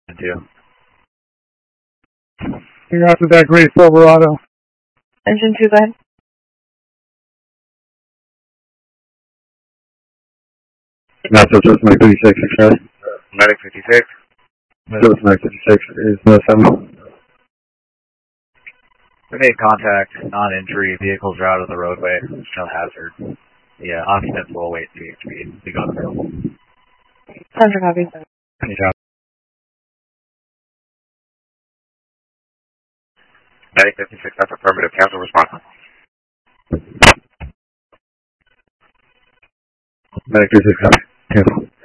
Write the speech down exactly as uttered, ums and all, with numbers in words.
Two. You're after that gray Silverado. Engine two, go ahead. National Joe Smack fifty-six, X-ray. Medic fifty-six. Joe Smack fifty-six is no seven. We made contact, non-injury, vehicles are out of the roadway, there's no hazard. Yeah, occupants will await speed. We got available. Sandra copies. Any job. Medic fifty-six, that's affirmative. Cancel response. Medic fifty-six, cancel.